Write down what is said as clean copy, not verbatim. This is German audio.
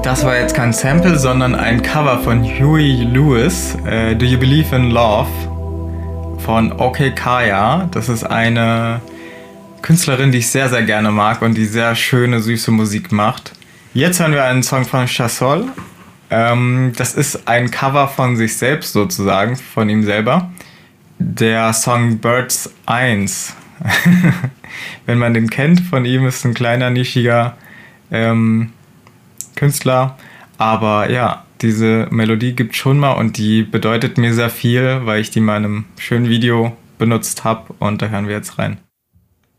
Das war jetzt kein Sample, sondern ein Cover von Huey Lewis, Do You Believe in Love von OK Kaya. Das ist eine Künstlerin, die ich sehr, sehr gerne mag und die sehr schöne, süße Musik macht. Jetzt hören wir einen Song von Chasol. Das ist ein Cover von sich selbst sozusagen, von ihm selber. Der Song Birds 1. Wenn man den kennt, von ihm ist ein kleiner, nischiger Künstler. Aber ja, diese Melodie gibt schon mal und die bedeutet mir sehr viel, weil ich die mal in einem schönen Video benutzt habe. Und da hören wir jetzt rein.